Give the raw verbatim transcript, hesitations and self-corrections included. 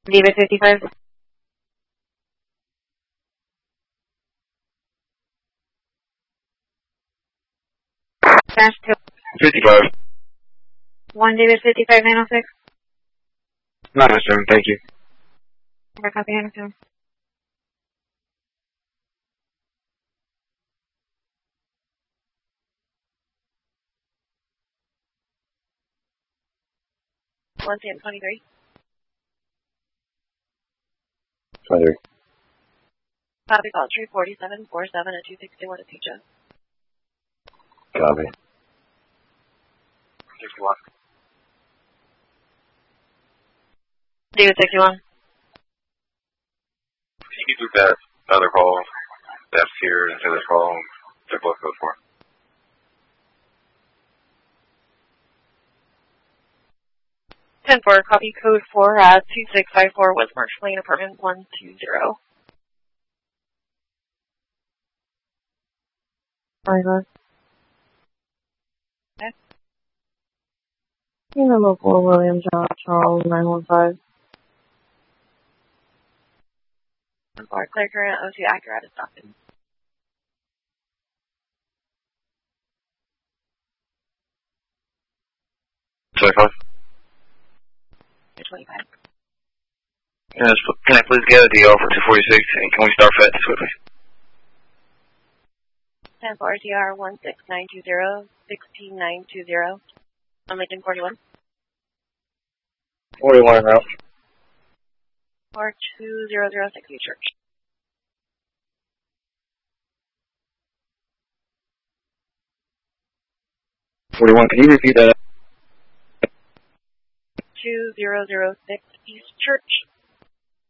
David fifty-five. Dash two. fifty-five. One David fifty-five nine oh six. nine oh seven, thank you. Over copy nine oh seven. One Sam twenty-three. twenty-three. Copy call three forty-seven forty-seven at two sixty-one at Pecha. Copy. sixty-one. David sixty-one. Can you do that other call? That's here into this call. Check both code four. ten four, copy code four at two six five four West March Lane, apartment one two zero. Five. Okay. In the local William John Charles nine one five. ten four, clear current O two accurate at Stockton. twenty-five. twenty-five. Yes, can I please get a D L for two forty-six, and can we start FET swiftly? ten four, T R one six nine two zero, sixteen nine two zero. On Lincoln forty-one. forty-one en route. Or two zero zero six U Church. forty-one, can you repeat that? two zero zero six East Church.